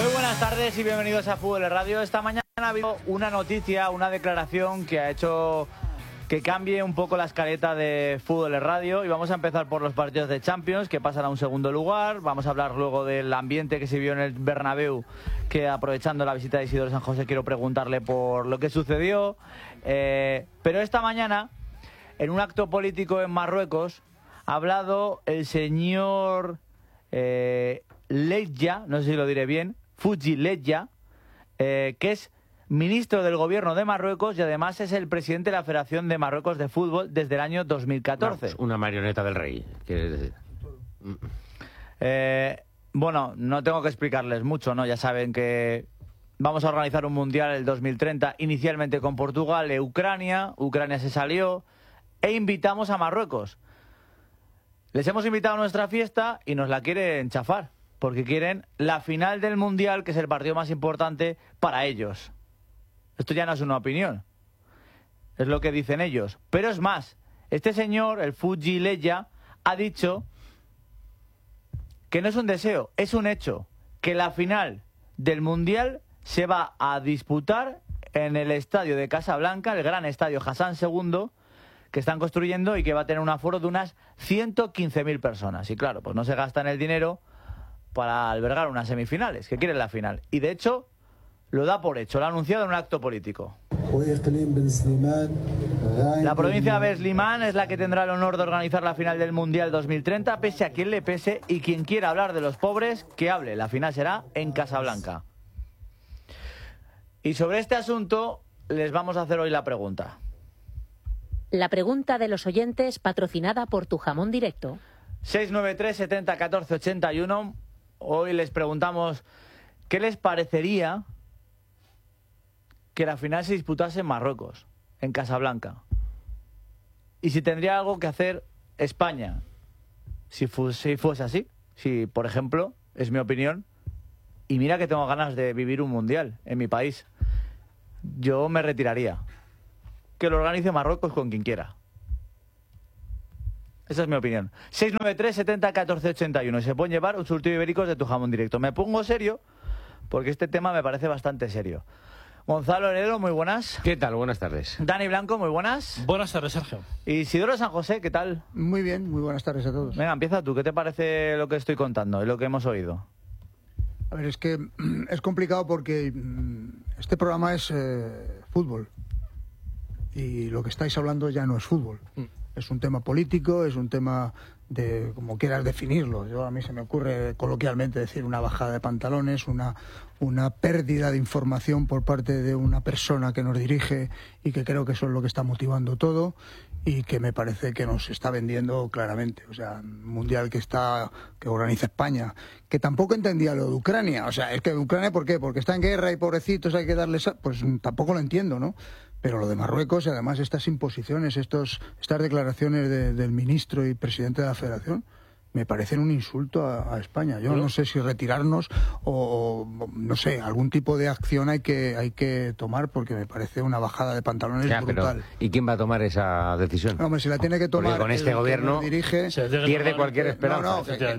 Muy buenas tardes y bienvenidos a Fútbol Radio. Esta mañana ha habido una noticia, una declaración que ha hecho que cambie un poco la escaleta de Fútbol Radio y vamos a empezar por los partidos de Champions que pasan a un segundo lugar. Vamos a hablar luego del ambiente que se vio en el Bernabéu, que aprovechando la visita de Isidoro San José quiero preguntarle por lo que sucedió. Pero esta mañana, en un acto político en Marruecos, ha hablado el señor Leja, no sé si lo diré bien, Fouzi Leja, que es ministro del gobierno de Marruecos y además es el presidente de la Federación de Marruecos de Fútbol desde el año 2014. No, una marioneta del rey, quieres decir. Bueno, no tengo que explicarles mucho, ¿no? Ya saben que vamos a organizar un mundial el 2030, inicialmente con Portugal e Ucrania. Ucrania se salió e invitamos a Marruecos. Les hemos invitado a nuestra fiesta y nos la quieren chafar, porque quieren la final del mundial, que es el partido más importante para ellos. Esto ya no es una opinión, es lo que dicen ellos. Pero es más, este señor, el Fouzi Leja, ha dicho que no es un deseo, es un hecho, que la final del mundial se va a disputar en el estadio de Casablanca, el gran estadio Hassan II, que están construyendo y que va a tener un aforo de unas 115.000 personas. Y claro, pues no se gastan el dinero para albergar unas semifinales, que quieren la final. Y de hecho, lo da por hecho, lo ha anunciado en un acto político. La provincia de Ben-Slimane es la que tendrá el honor de organizar la final del Mundial 2030, pese a quien le pese, y quien quiera hablar de los pobres, que hable. La final será en Casablanca. Y sobre este asunto les vamos a hacer hoy la pregunta. La pregunta de los oyentes, patrocinada por Tu Jamón Directo. 693 70 14 81. Hoy les preguntamos qué les parecería que la final se disputase en Marruecos, en Casablanca. Y si tendría algo que hacer España, si fuese así. Si, por ejemplo, es mi opinión, y mira que tengo ganas de vivir un mundial en mi país, yo me retiraría. Que lo organice Marruecos con quien quiera. Esa es mi opinión. 693 70 14 81. Se pueden llevar un surtido ibéricos de Tu Jamón Directo. Me pongo serio porque este tema me parece bastante serio. Gonzalo Heredo, muy buenas. ¿Qué tal? Buenas tardes. Dani Blanco, muy buenas. Buenas tardes, Sergio. Y Isidoro San José, ¿qué tal? Muy bien, muy buenas tardes a todos. Venga, empieza tú. ¿Qué te parece lo que estoy contando y lo que hemos oído? A ver, es que es complicado porque este programa es fútbol. Y lo que estáis hablando ya no es fútbol. Es un tema político, es un tema de como quieras definirlo. Yo a mí se me ocurre coloquialmente decir una bajada de pantalones, una pérdida de información por parte de una persona que nos dirige y que creo que eso es lo que está motivando todo y que me parece que nos está vendiendo claramente. O sea, un mundial que organiza España, que tampoco entendía lo de Ucrania. O sea, es que Ucrania, ¿por qué? Porque está en guerra y pobrecitos hay que darles... Pues tampoco lo entiendo, ¿no? Pero lo de Marruecos y además estas imposiciones, estas declaraciones del ministro y presidente de la Federación, me parecen un insulto a España. Yo no sé si retirarnos o no sé, algún tipo de acción hay que tomar porque me parece una bajada de pantalones brutal. Pero, ¿y quién va a tomar esa decisión? Hombre, si la tiene que tomar porque con este gobierno dirige, pierde cualquier esperanza.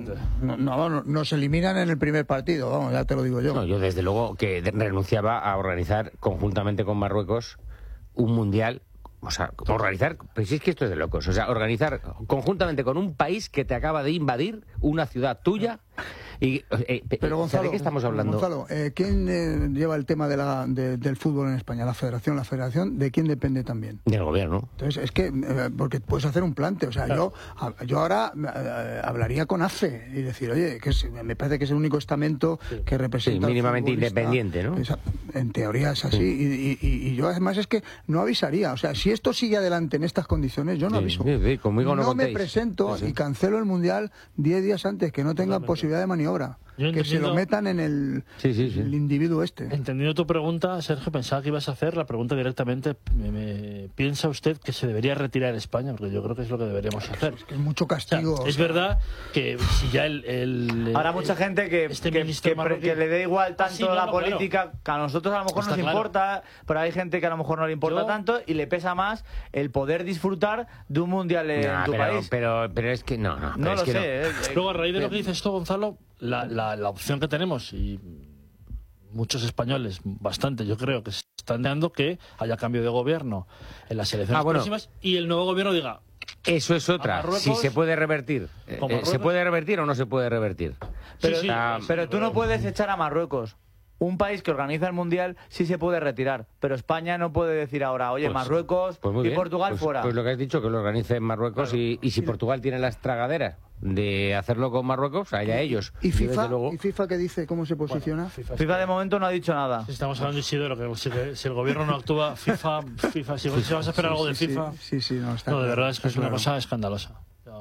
Nos eliminan en el primer partido, vamos, ya te lo digo yo. No, yo desde luego que renunciaba a organizar conjuntamente con Marruecos un mundial. O sea, organizar, pues es que esto es de locos. O sea, organizar conjuntamente con un país que te acaba de invadir una ciudad tuya. Pero Gonzalo, ¿de qué estamos hablando? Gonzalo, ¿quién lleva el tema del fútbol en España? ¿La Federación? ¿La Federación de quién depende también? Del gobierno. Entonces, es que, porque puedes hacer un plante. O sea, claro. yo ahora hablaría con AFE y decir, oye, me parece que es el único estamento que representa. Sí, mínimamente independiente, ¿no? En teoría es así. Sí. Y yo además es que no avisaría. O sea, si esto sigue adelante en estas condiciones, yo no aviso. Sí, conmigo no me presento y cancelo el Mundial 10 días antes, que no tengan posibilidad de maniobra. Que se lo metan en el individuo este. Entendiendo tu pregunta, Sergio, pensaba que ibas a hacer la pregunta directamente. ¿Piensa usted que se debería retirar España? Porque yo creo que es lo que deberíamos hacer. Es que es mucho castigo. O sea, es verdad que si ya Habrá mucha gente que le dé igual tanto la política, claro, que a nosotros a lo mejor nos importa, pero hay gente que a lo mejor no le importa tanto y le pesa más el poder disfrutar de un mundial en tu país. Pero es que no lo sé. Luego, a raíz de lo que dices tú, Gonzalo, la opción que tenemos, y muchos españoles, bastante, yo creo, que se están dando que haya cambio de gobierno en las elecciones próximas y el nuevo gobierno diga... Eso es otra, si se puede revertir. ¿Se puede revertir o no se puede revertir? Pero, pero tú no puedes echar a Marruecos. Un país que organiza el Mundial sí se puede retirar, pero España no puede decir ahora, oye, Marruecos y Portugal fuera. Pues lo que has dicho, que lo organice en Marruecos, claro. y si Portugal tiene las tragaderas de hacerlo con Marruecos, allá ellos. ¿Y FIFA qué dice? ¿Cómo se posiciona? Bueno, FIFA de momento no ha dicho nada. Si estamos hablando, Isidoro, que si el gobierno no actúa, FIFA si vas a esperar algo de FIFA... No, de verdad es que es una cosa escandalosa.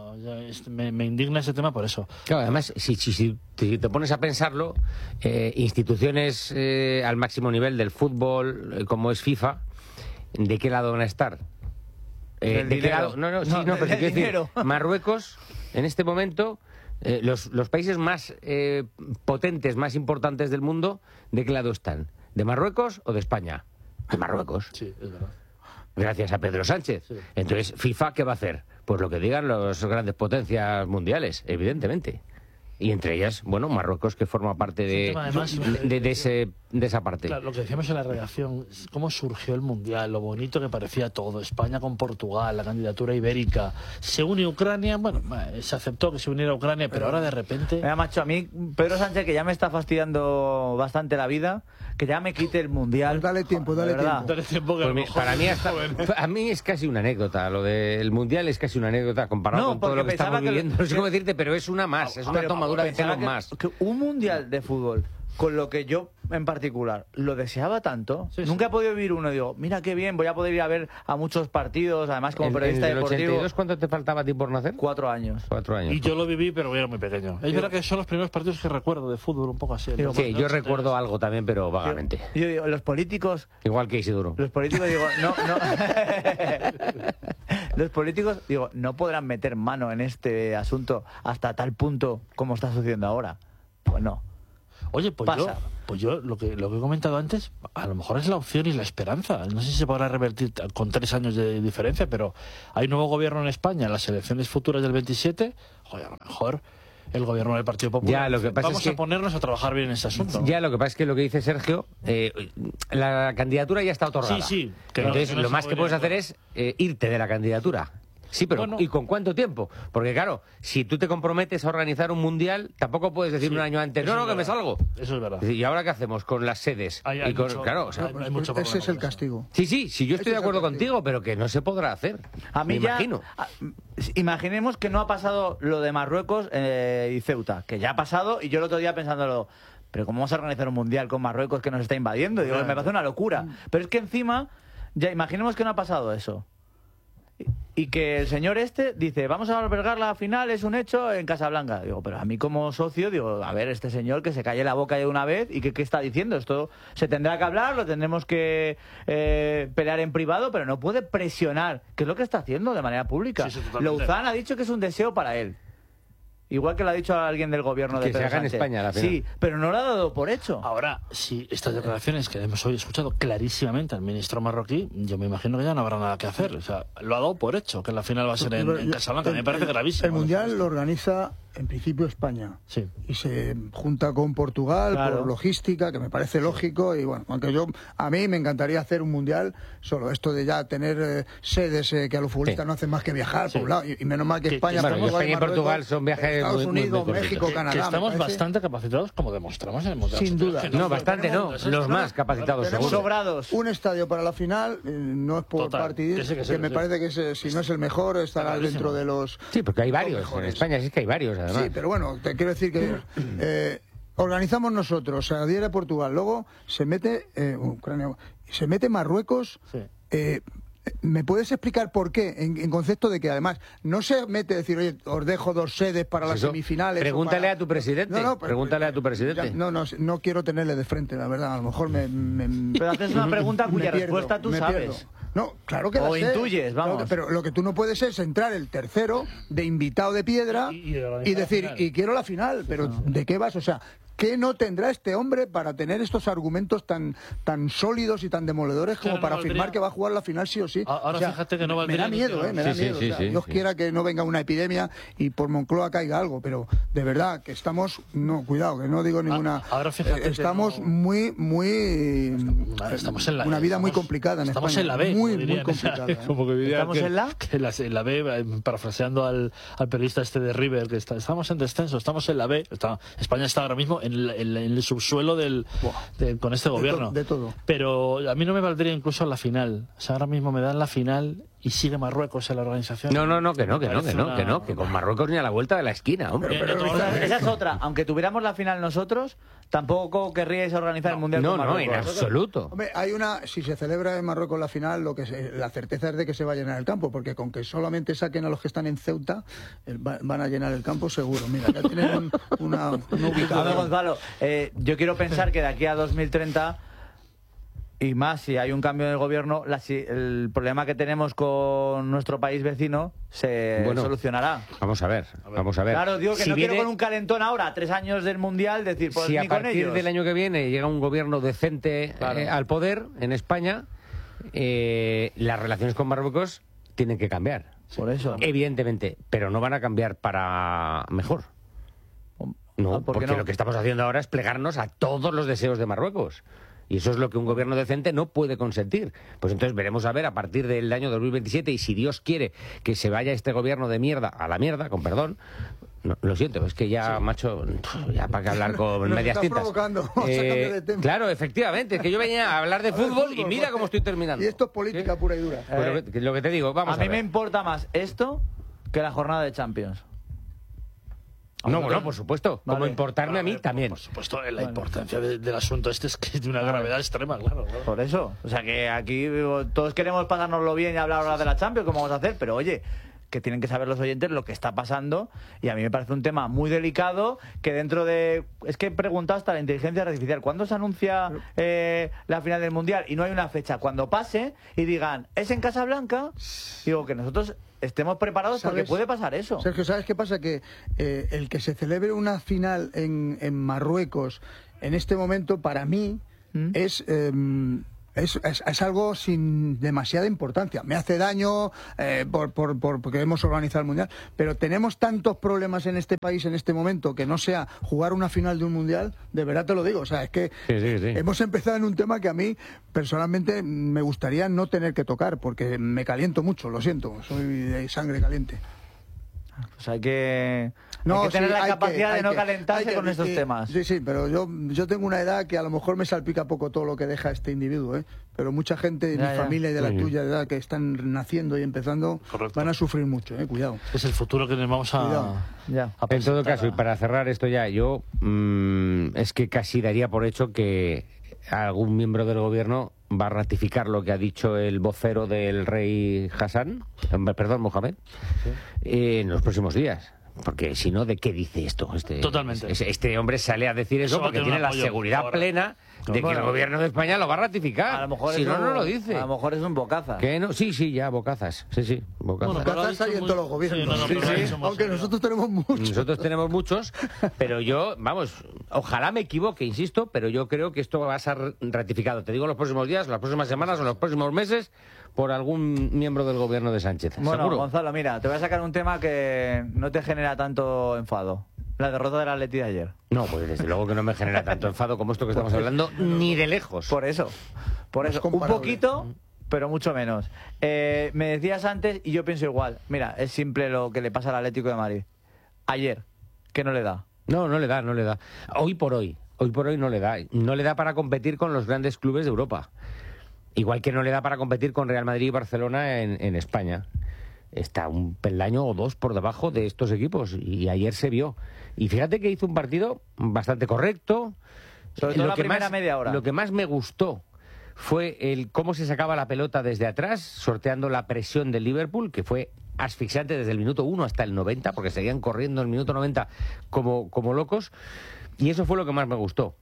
Me indigna ese tema por eso. Claro, además, si te pones a pensarlo, instituciones al máximo nivel del fútbol, como es FIFA, ¿de qué lado van a estar? ¿De qué lado? No, pero quiero decir, Marruecos, en este momento, los países más potentes, más importantes del mundo, ¿de qué lado están? ¿De Marruecos o de España? De Marruecos. Sí, es verdad. Gracias a Pedro Sánchez. Sí. Entonces, ¿FIFA qué va a hacer? Pues lo que digan las grandes potencias mundiales, evidentemente. Y entre ellas, bueno, Marruecos, que forma parte de esa parte. Claro, lo que decíamos en la redacción, cómo surgió el Mundial, lo bonito que parecía todo, España con Portugal, la candidatura ibérica, se une Ucrania, bueno, se aceptó que se uniera Ucrania, pero ahora de repente... Mira, macho, a mí, Pedro Sánchez, que ya me está fastidiando bastante la vida, que ya me quite el Mundial. Pues dale tiempo. Dale tiempo que pues para mí a mí es casi una anécdota, lo del Mundial es casi una anécdota comparado con todo lo que estamos viviendo. No sé cómo decirte, pero es una más, es una tomadura de pelo más. Que un Mundial de fútbol, con lo que yo en particular lo deseaba tanto, nunca he podido vivir uno. Digo, mira qué bien, voy a poder ir a ver a muchos partidos, además como periodista deportivo. ¿En el 82 cuánto te faltaba a ti por nacer? 4 años. 4 años. Y yo lo viví, pero era muy pequeño. Es verdad que son los primeros partidos que recuerdo de fútbol, un poco así. Sí, yo recuerdo algo también, pero vagamente. Yo digo, los políticos... Igual que Isidoro. Los políticos, digo, no... Los políticos, digo, no podrán meter mano en este asunto hasta tal punto como está sucediendo ahora. Pues no. Oye, pues yo lo que he comentado antes, a lo mejor es la opción y la esperanza. No sé si se podrá revertir con 3 años de diferencia, pero hay nuevo gobierno en España en las elecciones futuras del 27. Joder, a lo mejor el gobierno del Partido Popular. Ya, lo que pasa vamos a ponernos a trabajar bien en este asunto. Ya, lo que pasa es que lo que dice Sergio, la candidatura ya está otorgada. Sí. Entonces, lo más que puedes hacer es irte de la candidatura. Sí, pero ¿y con cuánto tiempo? Porque claro, si tú te comprometes a organizar un mundial, tampoco puedes decir un año antes, no, que me salgo. Eso es verdad. ¿Y ahora qué hacemos con las sedes? Claro, ese es el castigo. Sí, yo estoy de acuerdo contigo, pero que no se podrá hacer. A mí imagino. Imaginemos que no ha pasado lo de Marruecos y Ceuta, que ya ha pasado, y yo el otro día pensándolo, pero ¿cómo vamos a organizar un mundial con Marruecos que nos está invadiendo? Digo, me parece una locura. Pero es que encima, ya imaginemos que no ha pasado eso. Y que el señor dice, vamos a albergar la final, es un hecho en Casablanca. Digo, pero a mí como socio, digo, a ver, este señor que se calle la boca de una vez y que qué está diciendo. Esto se tendrá que hablar, lo tendremos que pelear en privado, pero no puede presionar, que es lo que está haciendo de manera pública. Louzán ha dicho que es un deseo para él. Igual que lo ha dicho alguien del gobierno de Pedro Sánchez. Que se haga en España la final. Sí, pero no lo ha dado por hecho. Ahora, si estas declaraciones que hemos hoy escuchado clarísimamente al ministro marroquí, yo me imagino que ya no habrá nada que hacer. O sea, lo ha dado por hecho, que la final va a ser en Casablanca. Me parece gravísimo. El Mundial lo organiza en principio España. Sí. Y se junta con Portugal por logística, que me parece lógico. Y bueno, aunque a mí me encantaría hacer un Mundial, solo esto de ya tener sedes que a los futbolistas no hacen más que viajar por un lado. Y menos mal que España... España y Portugal son viajes Estados Unidos, México, Canadá. Que estamos bastante capacitados, como demostramos en el Mundial. Sin duda. No, bastante no. Los más capacitados, seguro. Sobrados. Un estadio para la final no es por partidismo, que me parece que si no es el mejor, estará dentro de los... Sí, porque hay varios. En España sí que hay varios, además. Sí, pero bueno, te quiero decir que organizamos nosotros, a día de Portugal, luego se mete Ucrania, se mete Marruecos. Sí. ¿Me puedes explicar por qué? En concepto de que además no se mete decir, oye, os dejo 2 sedes para las semifinales. Pregúntale a tu presidente. Pregúntale a tu presidente. No quiero tenerle de frente, la verdad. A lo mejor Pero haces una pregunta cuya respuesta tú sabes. No, claro que la sé. Intuyes, vamos. Pero lo que tú no puedes es entrar el tercero de invitado de piedra y decir, y quiero la final. Pero ¿de qué vas? O sea, ¿Qué no tendrá este hombre para tener estos argumentos tan sólidos y tan demoledores como para afirmar que va a jugar la final sí o sí? Ahora fíjate que no me da miedo, me da miedo. Dios quiera que no venga una epidemia y por Moncloa caiga algo, pero de verdad que estamos, no, cuidado, que no digo ninguna. Ahora fíjate estamos estamos en una vida muy complicada en estamos España, en la B, muy complicada. Como que ¿Estamos en la? En la B, parafraseando al periodista este de River, que estamos en descenso, estamos en la B. España está ahora mismo en el subsuelo con este gobierno. De todo. Pero a mí no me valdría incluso la final. O sea, ahora mismo me dan la final y sigue Marruecos en la organización. Que con Marruecos ni a la vuelta de la esquina, hombre. Esa es otra. Aunque tuviéramos la final nosotros, tampoco querríais organizar el Mundial con Marruecos. No, en absoluto. Hombre, si se celebra en Marruecos la final, la certeza es de que se va a llenar el campo, porque con que solamente saquen a los que están en Ceuta, van a llenar el campo seguro. Mira, ya tienen una ubicación. A ver, Gonzalo, yo quiero pensar que de aquí a 2030... y más si hay un cambio en el gobierno, el problema que tenemos con nuestro país vecino se solucionará. Vamos a ver. Claro, digo que quiero con un calentón ahora, a 3 años del Mundial, decir, pues si ni a con partir ellos. del año que viene llega un gobierno decente al poder en España, las relaciones con Marruecos tienen que cambiar. Por eso. Evidentemente, pero no van a cambiar para mejor. No, porque lo que estamos haciendo ahora es plegarnos a todos los deseos de Marruecos. Y eso es lo que un gobierno decente no puede consentir. Pues entonces veremos a ver a partir del año 2027, y si Dios quiere que se vaya este gobierno de mierda a la mierda, con perdón. No, lo siento, es que ya, macho, ya para que hablar con medias tintas. Claro, efectivamente, es que yo venía a hablar de fútbol y mira cómo estoy terminando. Y esto es política pura y dura. Pues lo que te digo, vamos a ver. A mí me importa más esto que la jornada de Champions. No, bueno, por supuesto. Vale. Como importarme a mí también. Por supuesto, la importancia del asunto este es que es de una gravedad extrema, claro. Por eso. O sea, que aquí todos queremos pasárnoslo bien y hablar ahora de la Champions, como vamos a hacer, pero oye, que tienen que saber los oyentes lo que está pasando, y a mí me parece un tema muy delicado, que dentro de... Es que he preguntado hasta la inteligencia artificial, ¿cuándo se anuncia la final del Mundial? Y no hay una fecha. Cuando pase y digan, ¿es en Casablanca? Digo, que nosotros estemos preparados, porque puede pasar eso. Sergio, ¿sabes qué pasa? Que el que se celebre una final en Marruecos en este momento, para mí, es algo sin demasiada importancia. Me hace daño porque hemos organizado el Mundial, pero tenemos tantos problemas en este país en este momento que no sea jugar una final de un Mundial, de verdad te lo digo. O sea, es que hemos empezado en un tema que a mí personalmente me gustaría no tener que tocar, porque me caliento mucho, lo siento, soy de sangre caliente. Pues hay que tener la capacidad de no calentarse con estos temas. Sí, pero yo tengo una edad que a lo mejor me salpica poco todo lo que deja este individuo, pero mucha gente de mi familia y de la tuya, de edad, que están naciendo y empezando, van a sufrir mucho, cuidado. Es el futuro que nos vamos a en todo caso, y para cerrar esto ya, yo es que casi daría por hecho que algún miembro del gobierno va a ratificar lo que ha dicho el vocero del rey Mohamed, en los próximos días. Porque si no, ¿de qué dice esto? Totalmente. Este hombre sale a decir eso porque tiene la seguridad plena de que el gobierno de España lo va a ratificar. A lo mejor si no lo dice. A lo mejor es un bocazas. ¿Qué no? Sí, ya, bocazas. Sí, bocazas. Bocazas hay en todos los gobiernos. Aunque nosotros tenemos muchos. Nosotros tenemos muchos, pero yo, ojalá me equivoque, insisto, pero yo creo que esto va a ser ratificado. Te digo, los próximos días, las próximas semanas o los próximos meses, por algún miembro del gobierno de Sánchez. Bueno, ¿seguro? Gonzalo, mira, te voy a sacar un tema que no te genera tanto enfado. La derrota del Atleti de ayer. No, pues desde luego que no me genera tanto enfado como esto que estamos hablando, ni de lejos. Por eso. Un poquito, pero mucho menos. Me decías antes, y yo pienso igual. Mira, es simple lo que le pasa al Atlético de Madrid. Ayer, que no le da. No le da. Hoy por hoy no le da. No le da para competir con los grandes clubes de Europa. Igual que no le da para competir con Real Madrid y Barcelona en España. Está un peldaño o dos por debajo de estos equipos, y ayer se vio. Y fíjate que hizo un partido bastante correcto. Sobre todo la primera media hora. Lo que más me gustó fue cómo se sacaba la pelota desde atrás, sorteando la presión del Liverpool, que fue asfixiante desde el minuto 1 hasta el 90, porque seguían corriendo en el minuto 90 como locos. Y eso fue lo que más me gustó.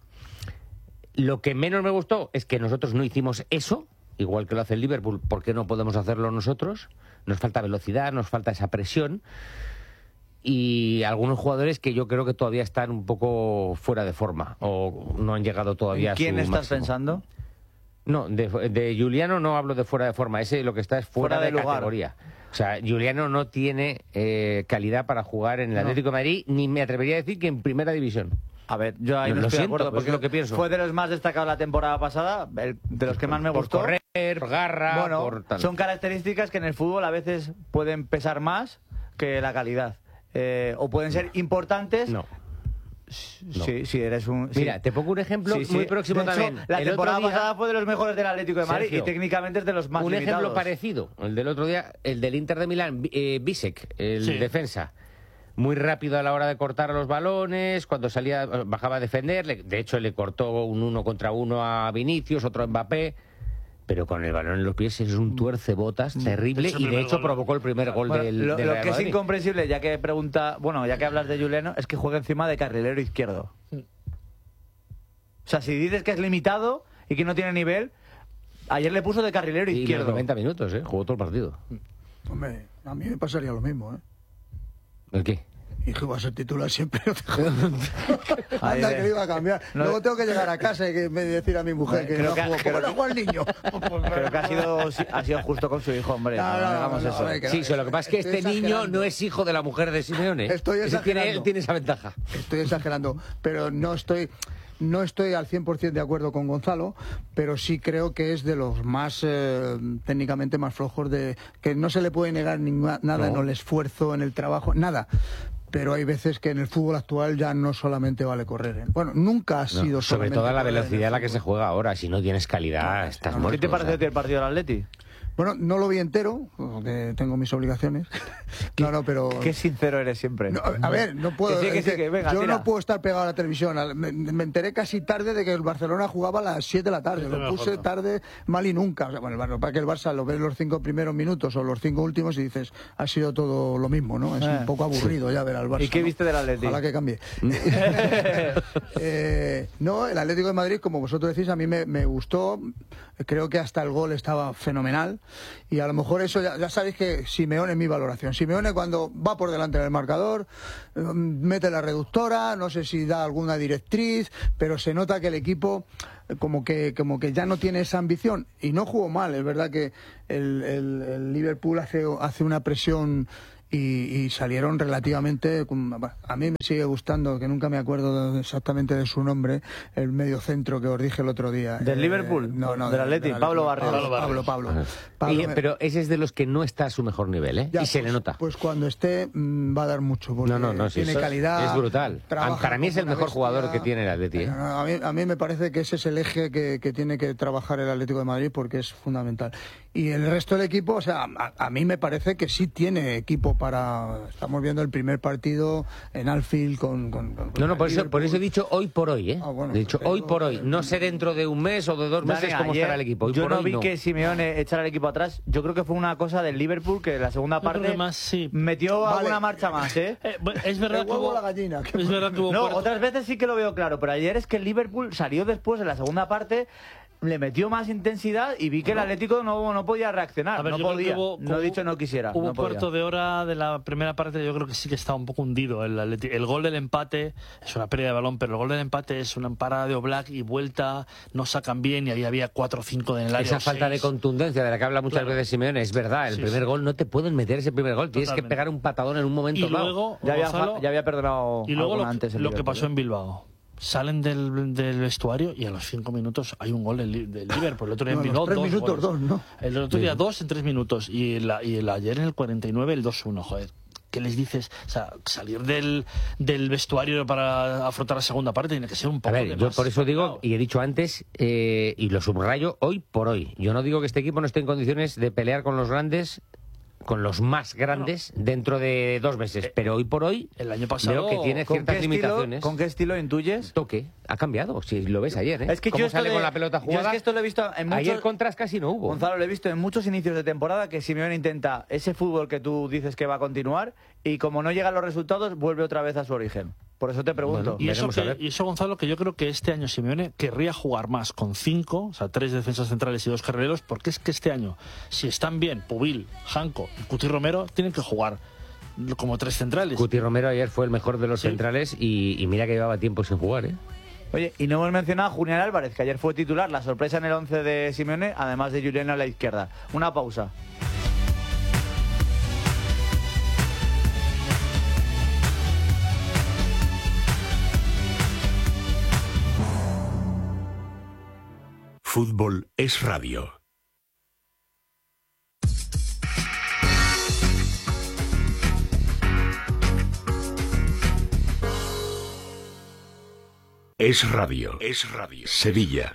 Lo que menos me gustó es que nosotros no hicimos eso, igual que lo hace el Liverpool. ¿Por qué no podemos hacerlo nosotros? Nos falta velocidad, nos falta esa presión. y algunos jugadores que yo creo que todavía están un poco fuera de forma o no han llegado todavía a su ¿Quién estás máximo. pensando? No, de Juliano no hablo de fuera de forma, ese lo que está es fuera de lugar. categoría. O sea, Juliano no tiene calidad para jugar en el Atlético de Madrid, ni me atrevería a decir que en primera división. A ver, yo ahí Lo no estoy de siento, acuerdo, pues porque es lo que pienso. fue de los más destacados la temporada pasada, de los que más me Por gustó. correr, por garra, Bueno, por tal. son características que en el fútbol a veces pueden pesar más que la calidad. O pueden ser importantes. No. Sí, sí, eres un... Mira, sí. te pongo un ejemplo Sí, sí. muy próximo De hecho, también. la El temporada otro día- pasada fue de los mejores del Atlético de Madrid Sergio, y técnicamente es de los más un limitados. ejemplo parecido, el del otro día, el del Inter de Milán, Bisek, el Sí. defensa. Muy rápido a la hora de cortar los balones, cuando salía, bajaba a defender, de hecho le cortó un 1 contra 1 a Vinicius, otro a Mbappé, pero con el balón en los pies es un tuercebotas terrible Es el y de primer hecho gol. provocó el primer gol Bueno, del lo Real que es Madrid. incomprensible, ya que hablas de Juliano, es que juega encima de carrilero izquierdo. O sea, si dices que es limitado y que no tiene nivel, ayer le puso de carrilero Y los izquierdo. 90 minutos, jugó todo el partido. Hombre, a mí me pasaría lo mismo, ¿eh? ¿El qué? Y que va a ser titular siempre. No te Ahí Anda, de- que le iba a cambiar. No, Luego tengo que llegar a casa y decir a mi mujer que Creo no que- juego. creo ¿Cómo no que- juega el niño? Creo que ha sido justo con su hijo, hombre. No, hagamos eso. a ver, que Sí, lo que pasa es que estoy este niño exagerando. no es hijo de la mujer de Simeone. Estoy Ese exagerando. tiene esa ventaja. Estoy exagerando, pero no estoy al 100% de acuerdo con Gonzalo, pero sí creo que es de los más técnicamente más flojos, que no se le puede negar nada en el esfuerzo, en el trabajo, nada. Pero hay veces que en el fútbol actual ya no solamente vale correr. ¿eh? Bueno, nunca ha sido Sobre solamente todo la correr en el velocidad a la que se fútbol. juega ahora. Si no tienes calidad, estás muerto. ¿Qué te o pareció sea. el partido del Atleti? Bueno, no lo vi entero, porque tengo mis obligaciones. No, pero... Qué sincero eres siempre. No, a ver, no puedo. Que sí, que es sí, que que venga, yo tira. no puedo estar pegado a la televisión. Me enteré casi tarde de que el Barcelona jugaba a las 7 de la tarde. Lo puse tarde, mal y nunca. O sea, bueno, para que el Barça lo ves los 5 primeros minutos o los 5 últimos y dices, ha sido todo lo mismo, ¿no? Es un poco aburrido ya ver al Barça. ¿Y qué ¿no? viste del Atleti? Ojalá que cambie. No, el Atlético de Madrid, como vosotros decís, a mí me gustó. Creo que hasta el gol estaba fenomenal. Y a lo mejor eso, ya sabéis que Simeone es mi valoración. Simeone cuando va por delante del marcador, mete la reductora, no sé si da alguna directriz, pero se nota que el equipo como que ya no tiene esa ambición. Y no jugó mal, es verdad que el Liverpool hace una presión y salieron relativamente... A mí me sigue gustando, que nunca me acuerdo exactamente de su nombre, el mediocentro que os dije el otro día. ¿Del Liverpool? No, ¿Del Atleti? Pablo Barrios. Pablo. Pero ese es de los que no está a su mejor nivel, ¿eh? Ya, y se pues, le nota. Pues cuando esté va a dar mucho, porque No, sí, tiene eso calidad. es brutal. trabaja Para mí es como el una mejor bestia. jugador que tiene el Atleti, ¿eh? A mí me parece que ese es el eje que tiene que trabajar el Atlético de Madrid porque es fundamental. Y el resto del equipo, o sea, a mí me parece que sí tiene equipo para... Estamos viendo el primer partido en Anfield con No, por eso Liverpool. he dicho hoy por hoy, ¿eh? Ah, bueno, he dicho pero- hoy por hoy. No sé dentro de un mes o de 2 meses Dani, cómo ayer estará el equipo. Hoy yo por no hoy vi que Simeone echara al equipo atrás. Yo creo que fue una cosa del Liverpool que la segunda Yo creo parte que más, sí. metió Vale. alguna marcha más, ¿eh? Es verdad El que huevo hubo, o la gallina. es verdad que hubo No, cuarto- otras veces sí que lo veo claro, pero ayer es que el Liverpool salió después en la segunda parte, le metió más intensidad y vi que el Atlético no podía reaccionar, A ver, no yo creo que podía. hubo- No he dicho no quisiera. Hubo no un podía. cuarto de hora de la primera parte, yo creo que sí que estaba un poco hundido el Atleti. El gol del empate es una pérdida de balón, pero el gol del empate es una parada de Oblak y vuelta, no sacan bien y ahí había 4 o 5 en el área. Esa o falta de 6. contundencia de la que habla muchas Claro. veces Simeone, es verdad. El Sí, primer sí. gol no te pueden meter ese primer gol. Tienes que Totalmente. pegar un patadón en un momento Y dado. luego, Ya Gonzalo, había perdonado y luego alguna lo, antes el lo que Liverpool, pasó ¿eh? en Bilbao. Salen del vestuario y a los 5 minutos hay un gol del Liverpool. El otro día en No, a los Bilbao 3 dos minutos, goles. 2, ¿no? El otro día 2 en 3 minutos y el ayer en el 49 el 2-1, joder. ¿Qué les dices? O sea, salir del vestuario para afrontar la segunda parte tiene que ser un A poco ver, de yo más por eso digo, calmado. y he dicho antes, y lo subrayo, hoy por hoy. Yo no digo que este equipo no esté en condiciones de pelear con los grandes, con los más grandes, dentro de 2 meses. Pero hoy por hoy El año pasado veo que tiene ¿Con ciertas qué estilo- limitaciones. ¿Con qué estilo intuyes? Toque, ha cambiado, si lo ves ayer, ¿eh? Es que Cómo yo esto sale de- con la pelota yo jugada. es que esto lo he visto en muchos... Ayer contras casi no hubo. Gonzalo, lo he visto en muchos inicios de temporada que Simeone intenta ese fútbol que tú dices que va a continuar y como no llegan los resultados, vuelve otra vez a su origen. Por eso te pregunto. Bueno, veremos a ver. Y eso, Gonzalo, que yo creo que este año Simeone querría jugar más con 5, o sea, 3 defensas centrales y 2 carrileros, porque es que este año, si están bien Pubil, Janko y Cuti Romero, tienen que jugar como 3 centrales. Cuti Romero ayer fue el mejor de los Sí. centrales y mira que llevaba tiempo sin jugar, ¿eh? Oye, y no hemos mencionado a Julián Álvarez, que ayer fue titular, la sorpresa en el 11 de Simeone, además de Julián a la izquierda. Una pausa. Fútbol es radio. Es radio. Es radio. Sevilla.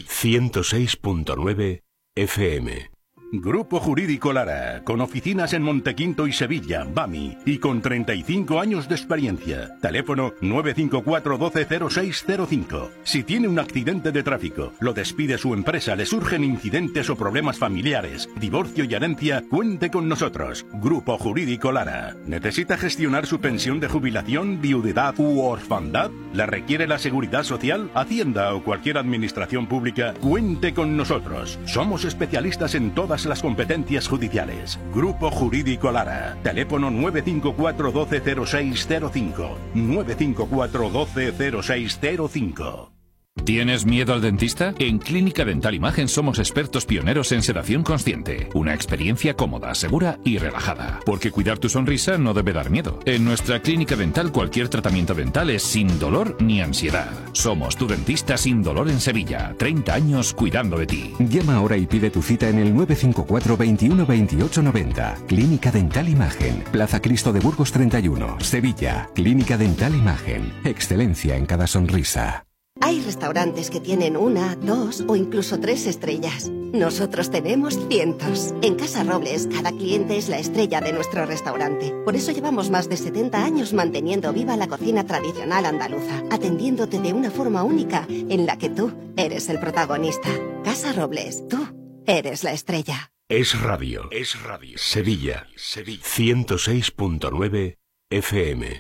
106.9 FM. Grupo Jurídico Lara, con oficinas en Montequinto y Sevilla, BAMI, y con 35 años de experiencia. Teléfono 954 120605. Si tiene un accidente de tráfico, lo despide su empresa, le surgen incidentes o problemas familiares, divorcio y herencia, cuente con nosotros. Grupo Jurídico Lara. ¿Necesita gestionar su pensión de jubilación, viudedad u orfandad? ¿La requiere la Seguridad Social, Hacienda o cualquier administración pública? Cuente con nosotros. Somos especialistas en todas las competencias judiciales. Grupo Jurídico Lara. Teléfono 954 120605. 954 120605. ¿Tienes miedo al dentista? En Clínica Dental Imagen somos expertos pioneros en sedación consciente. Una experiencia cómoda, segura y relajada. Porque cuidar tu sonrisa no debe dar miedo. En nuestra clínica dental cualquier tratamiento dental es sin dolor ni ansiedad. Somos tu dentista sin dolor en Sevilla. 30 años cuidando de ti. Llama ahora y pide tu cita en el 954 21 28 90. Clínica Dental Imagen. Plaza Cristo de Burgos 31, Sevilla. Clínica Dental Imagen. Excelencia en cada sonrisa. Hay restaurantes que tienen 1, 2 o incluso 3 estrellas. Nosotros tenemos cientos. En Casa Robles, cada cliente es la estrella de nuestro restaurante. Por eso llevamos más de 70 años manteniendo viva la cocina tradicional andaluza, atendiéndote de una forma única en la que tú eres el protagonista. Casa Robles, tú eres la estrella. Es radio. Es radio. Sevilla. 106.9 FM.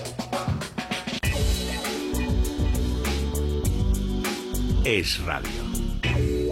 Es radio.